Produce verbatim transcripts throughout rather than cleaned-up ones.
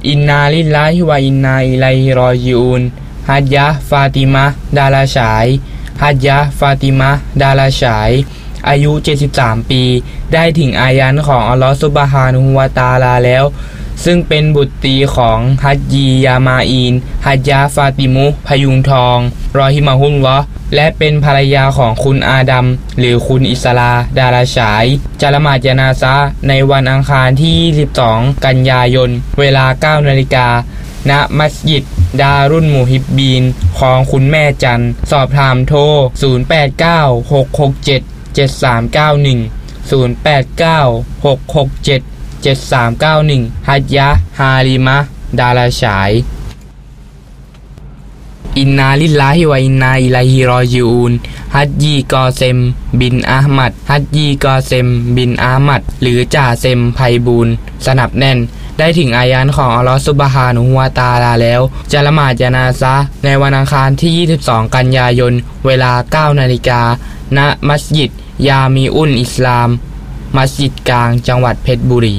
อินนาลิลลาฮิวะอินนาอิลัยฮิรอญิอูนฮัจญะห์ฟาติมะห์ดาราฉายฮัจญะห์ฟาติมะห์ดาราฉายอายุเจ็ดสิบสามปีได้ถึงอายันของอัลเลาะห์ซุบฮานะฮูวะตะอาลาแล้วซึ่งเป็นบุตรีของฮัจญียามาอีนฮัจญะห์ฟาติมุพยุงทองรอฮิมะฮุลลอฮ์และเป็นภรรยาของคุณอาดัมหรือคุณอิสลาดาราฉายจะละหมาดญะนาซะห์ในวันอังคารที่ยี่สิบสองกันยายนเวลา เก้านาฬิกา ณมัสยิดดารุลมุฮิบบีนของคุณแม่จันสอบถามโทรศูนย์แปดเก้า หกหกเจ็ด เจ็ดสามเก้าหนึ่ง ศูนย์แปดเก้า หกหกเจ็ด เจ็ดสามเก้าหนึ่งฮัจญะห์ฮาลิมะห์ดาราฉายอินนาลิลลาฮิวะอินนาอิลัยฮิรอญิอูนฮัจญีกอเซมบินอะห์มัดฮัจญีกอเซมบินอะห์มัดหรือจ่าเซมไพบูลย์สนับแน่นได้ถึงอายันของอัลเลาะห์ซุบฮานะฮูวะตะอาลาแล้วจะละหมาดญะนาซะห์ในวันอังคารที่ยี่สิบสองกันยายนเวลา เก้านาฬิกา ณมัสยิดยามีอุลอิสลามมัสยิดกลางจังหวัดเพชรบุรี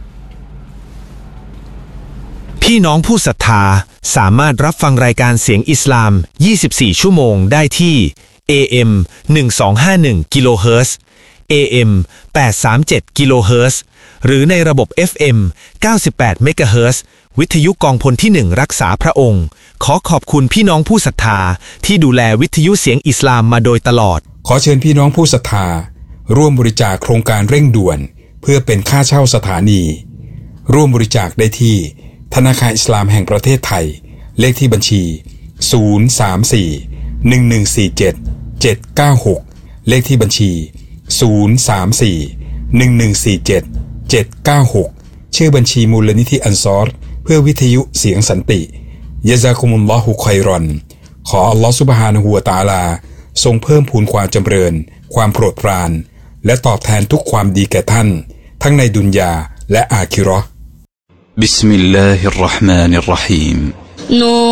พี่น้องผู้ศรัทธาสามารถรับฟังรายการเสียงอิสลามยี่สิบสี่ชั่วโมงได้ที่ เอ เอ็ม หนึ่งสองห้าหนึ่ง กิโลเฮิรตซ์ เอ เอ็ม แปดสามเจ็ด กิโลเฮิรตซ์ หรือในระบบ เอฟ เอ็ม เก้าสิบแปด เมกะเฮิรตซ์ วิทยุกองพลที่หนึ่งรักษาพระองค์ขอขอบคุณพี่น้องผู้ศรัทธาที่ดูแลวิทยุเสียงอิสลามมาโดยตลอดขอเชิญพี่น้องผู้ศรัทธาร่วมบริจาคโครงการเร่งด่วนเพื่อเป็นค่าเช่าสถานีร่วมบริจาคได้ที่ธนาคารอิสลามแห่งประเทศไทยเลขที่บัญชีศูนย์ สาม สี่ หนึ่ง หนึ่ง สี่ เจ็ด เจ็ด เก้า หกเลขที่บัญชีศูนย์ สาม สี่ หนึ่ง หนึ่ง สี่ เจ็ด เจ็ด เก้า หกชื่อบัญชีมูลนิธิอันซอรเพื่อวิทยุเสียงสันติยะซากุมุลลอฮุค็อยรอนขออัลเลาะห์ซุบฮานะฮูวะตะอาลาทรงเพิ่มพูนความจำเริญความโปรดปรานและตอบแทนทุกความดีแก่ท่านทั้งในดุนยาและอาคิเราะห์บิสมิลลาฮิรเราะห์มานิรเราะฮีม